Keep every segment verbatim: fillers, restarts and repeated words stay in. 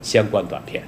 相关短片。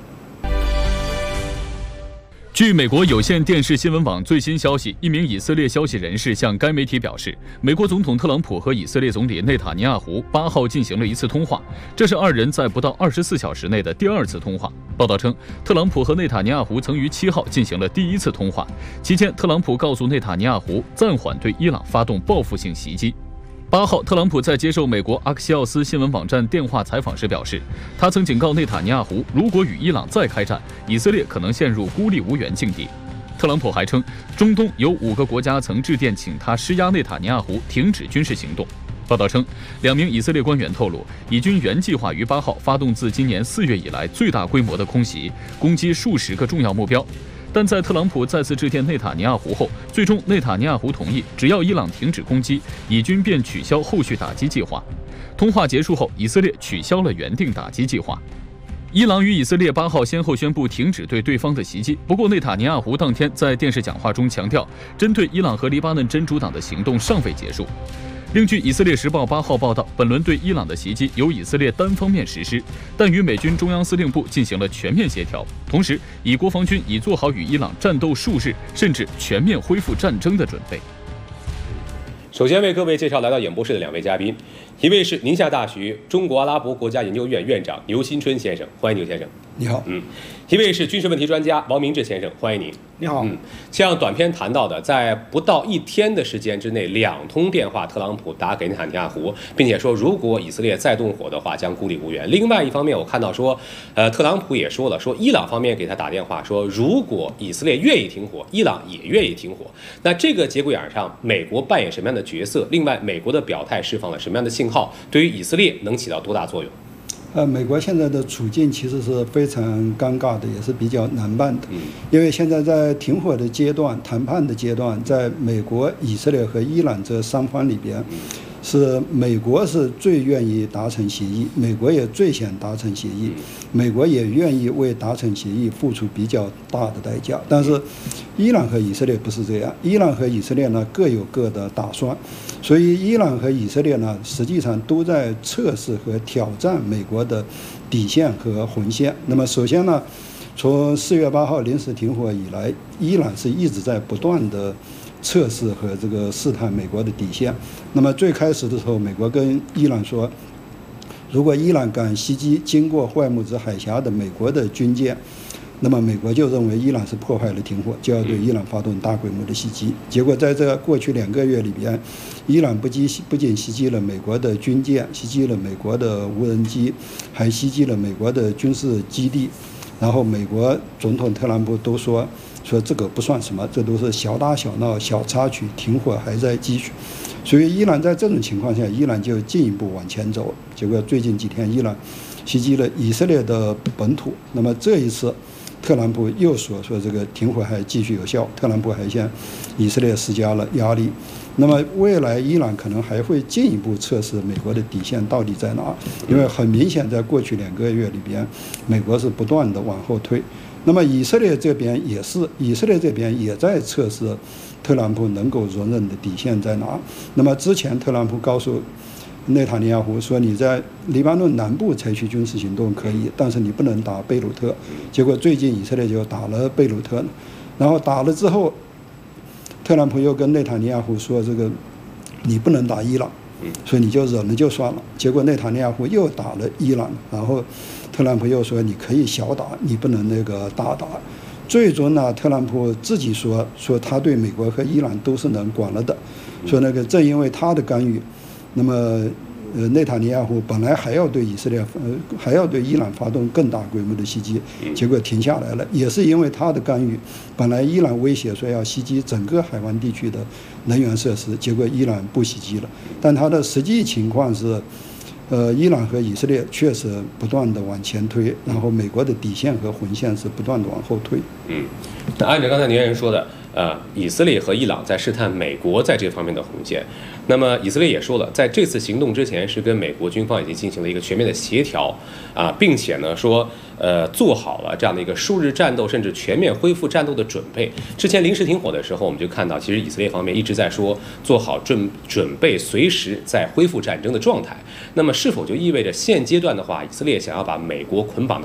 据美国有线电视新闻网最新消息，一名以色列消息人士向该媒体表示，美国总统特朗普和以色列总理内塔尼亚胡八号进行了一次通话，这是二人在不到二十四小时内的第二次通话。报道称，特朗普和内塔尼亚胡曾于七号进行了第一次通话，期间特朗普告诉内塔尼亚胡暂缓对伊朗发动报复性袭击。八号，特朗普在接受美国阿克西奥斯新闻网站电话采访时表示，他曾警告内塔尼亚胡，如果与伊朗再开战，以色列可能陷入孤立无援境地。特朗普还称，中东有五个国家曾致电请他施压内塔尼亚胡停止军事行动。报道称，两名以色列官员透露，以军原计划于八号发动自今年四月以来最大规模的空袭，攻击数十个重要目标。但在特朗普再次致电内塔尼亚胡后，最终内塔尼亚胡同意，只要伊朗停止攻击，以军便取消后续打击计划。通话结束后，以色列取消了原定打击计划。伊朗与以色列八号先后宣布停止对对方的袭击，不过内塔尼亚胡当天在电视讲话中强调，针对伊朗和黎巴嫩真主党的行动尚未结束。另据《以色列时报》八号报道，本轮对伊朗的袭击由以色列单方面实施，但与美军中央司令部进行了全面协调，同时以国防军已做好与伊朗战斗数日甚至全面恢复战争的准备。 首先为各位介绍来到演播室的两位嘉宾，一位是宁夏大学中国阿拉伯国家研究院院长牛新春先生，欢迎牛先生。 你好。 嗯，一位是军事问题专家王明志先生，欢迎您。 你好。 嗯，像短片谈到的，在不到一天的时间之内，两通电话，特朗普打给内塔尼亚胡，并且说如果以色列再动火的话，将孤立无援。另外一方面，我看到说，呃，特朗普也说了，说伊朗方面给他打电话，说如果以色列愿意停火，伊朗也愿意停火。那这个节骨眼上，美国扮演什么样的角色？另外，美国的表态释放了什么样的信号？对于以色列能起到多大作用？ 呃，美国现在的处境其实是非常尴尬的，也是比较难办的。因为现在在停火的阶段、谈判的阶段，在美国、以色列和伊朗这三方里边，是美国是最愿意达成协议，美国也最想达成协议，美国也愿意为达成协议付出比较大的代价。但是，伊朗和以色列不是这样，伊朗和以色列呢各有各的打算，所以伊朗和以色列呢实际上都在测试和挑战美国的底线和红线。那么首先呢，从四月八号临时停火以来，伊朗是一直在不断的测试和这个试探美国的底线。那么最开始的时候，美国跟伊朗说，如果伊朗敢袭击经过霍尔木兹海峡的美国的军舰，那么美国就认为伊朗是破坏了停火，就要对伊朗发动大规模的袭击。结果在这过去两个月里边，伊朗不击不仅袭击了美国的军舰，袭击了美国的无人机，还袭击了美国的军事基地。然后美国总统特朗普都说说这个不算什么，这都是小打小闹、小插曲，停火还在继续。所以伊朗在这种情况下，伊朗就进一步往前走。结果最近几天，伊朗袭击了以色列的本土。那么这一次，特朗普又说说这个停火还继续有效，特朗普还向以色列施加了压力。那么未来伊朗可能还会进一步测试美国的底线到底在哪，因为很明显在过去两个月里边，美国是不断的往后退。那么以色列这边也是，以色列这边也在测试特朗普能够容忍的底线在哪。那么之前特朗普告诉内塔尼亚胡说，你在黎巴嫩南部采取军事行动可以，但是你不能打贝鲁特。结果最近以色列就打了贝鲁特，然后打了之后，特朗普又跟内塔尼亚胡说，这个你不能打伊朗，所以你就忍了就算了。结果内塔尼亚胡又打了伊朗，然后特朗普又说你可以小打，你不能那个大打。最终呢，特朗普自己说说他对美国和伊朗都是能管了的，说那个正因为他的干预，那么呃内塔尼亚胡本来还要对以色列呃还要对伊朗发动更大规模的袭击，结果停下来了，也是因为他的干预。本来伊朗威胁说要袭击整个海湾地区的能源设施，结果伊朗不袭击了。但他的实际情况是，呃，伊朗和以色列确实不断的往前推，然后美国的底线和红线是不断的往后退。 嗯，那按照刚才您人说的，呃，以色列和伊朗在试探美国在这方面的红线。那么以色列也说了，在这次行动之前是跟美国军方已经进行了一个全面的协调啊，并且呢说，呃，做好了这样的一个数日战斗甚至全面恢复战斗的准备。之前临时停火的时候，我们就看到，其实以色列方面一直在说做好准准备，随时在恢复战争的状态。那么是否就意味着现阶段的话，以色列想要把美国捆绑的